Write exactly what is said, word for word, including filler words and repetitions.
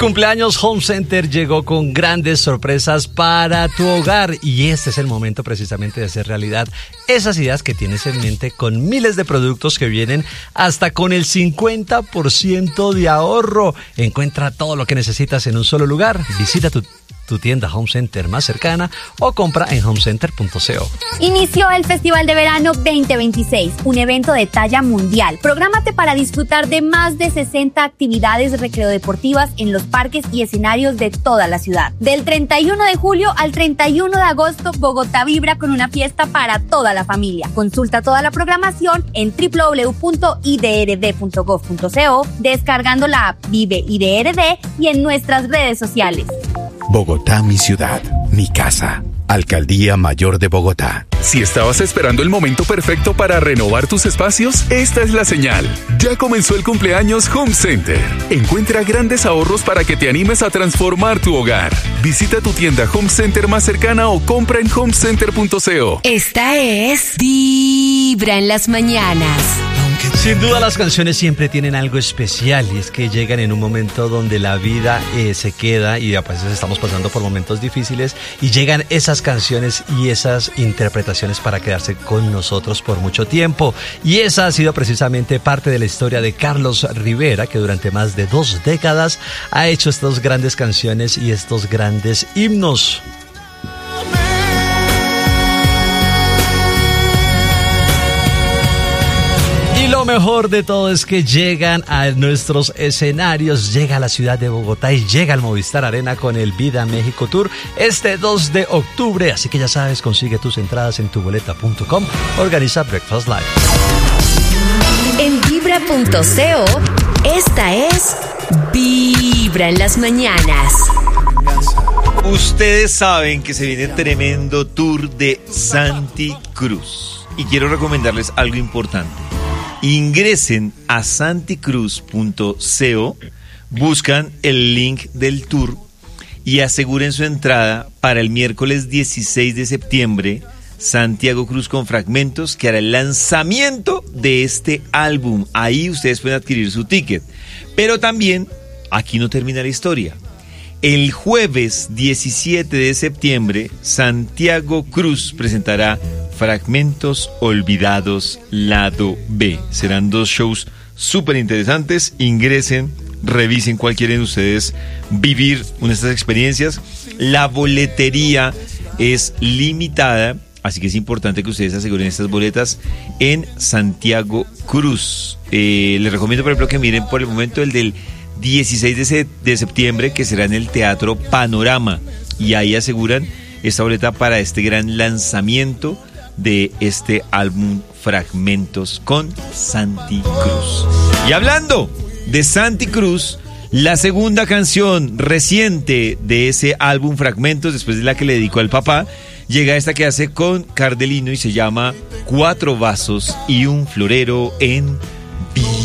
Cumpleaños Home Center llegó con grandes sorpresas para tu hogar y este es el momento precisamente de hacer realidad esas ideas que tienes en mente con miles de productos que vienen hasta con el cincuenta por ciento de ahorro. Encuentra todo lo que necesitas en un solo lugar. Visita tu tu tienda Home Center más cercana o compra en home center punto co. Inició el Festival de Verano veinte veintiséis, un evento de talla mundial. Prográmate para disfrutar de más de sesenta actividades recreodeportivas en los parques y escenarios de toda la ciudad. Del treinta y uno de julio al treinta y uno de agosto, Bogotá vibra con una fiesta para toda la familia. Consulta toda la programación en doble u doble u doble u punto i d r d punto gov punto co, descargando la app Vive I D R D y en nuestras redes sociales. Bogotá, mi ciudad, mi casa. Alcaldía Mayor de Bogotá. Si estabas esperando el momento perfecto para renovar tus espacios, esta es la señal. Ya comenzó el cumpleaños Home Center. Encuentra grandes ahorros para que te animes a transformar tu hogar. Visita tu tienda Home Center más cercana o compra en home center punto co. Esta es Vibra en las mañanas. Sin duda las canciones siempre tienen algo especial y es que llegan en un momento donde la vida eh, se queda y a veces estamos pasando por momentos difíciles y llegan esas canciones y esas interpretaciones para quedarse con nosotros por mucho tiempo. Y esa ha sido precisamente parte de la historia de Carlos Rivera, que durante más de dos décadas ha hecho estas grandes canciones y estos grandes himnos. Lo mejor de todo es que llegan a nuestros escenarios, llega a la ciudad de Bogotá y llega al Movistar Arena con el Vida México Tour este dos de octubre. Así que ya sabes, consigue tus entradas en tu boleta punto com. Organiza Breakfast Live. En vibra punto co, esta es Vibra en las mañanas. Ustedes saben que se viene tremendo tour de Santi Cruz y quiero recomendarles algo importante. Ingresen a santi cruz punto co, buscan el link del tour y aseguren su entrada para el miércoles dieciséis de septiembre. Santiago Cruz con Fragmentos, que hará el lanzamiento de este álbum. Ahí ustedes pueden adquirir su ticket. Pero también, aquí no termina la historia. El jueves diecisiete de septiembre, Santiago Cruz presentará Fragmentos Olvidados Lado B. Serán dos shows súper interesantes. Ingresen, revisen cuál quieren ustedes vivir una de estas experiencias. La boletería es limitada, así que es importante que ustedes aseguren estas boletas en Santiago Cruz. Eh, les recomiendo, por ejemplo, que miren por el momento el del dieciséis de septiembre, que será en el Teatro Panorama, y ahí aseguran esta boleta para este gran lanzamiento de este álbum Fragmentos con Santi Cruz. Y hablando de Santi Cruz, la segunda canción reciente de ese álbum Fragmentos, después de la que le dedicó al papá, llega esta que hace con Cardelino y se llama Cuatro Vasos y un Florero en